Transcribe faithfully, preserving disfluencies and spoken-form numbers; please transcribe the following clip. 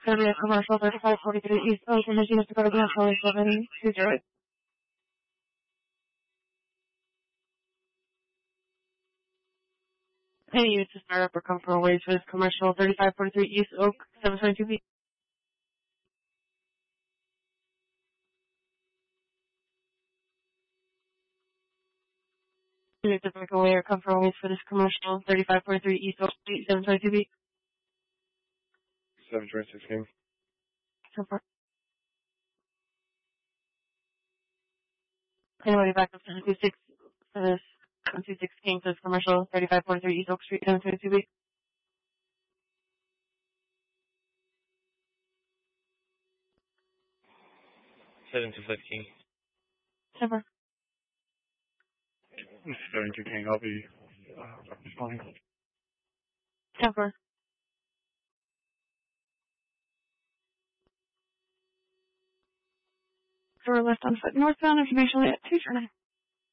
Columbia Commercial thirty-five forty-three East Oak, Michigan, Dakota, Grand Valley, seven two zero. Any units to start up or come from ways for this commercial thirty-five forty-three East Oak, seven twenty-two B. Units to break away or come from ways for this commercial thirty-five forty-three East Oak Street, seven twenty-two B. seven twenty-six King. So far. Anybody back up seven two six for this seven two six King for this commercial thirty-five forty-three East Oak Street, seven twenty-two B. seven two five King. So far. seven two King, I'll be uh, responding. So far. Door left on foot northbound, information at two for nine.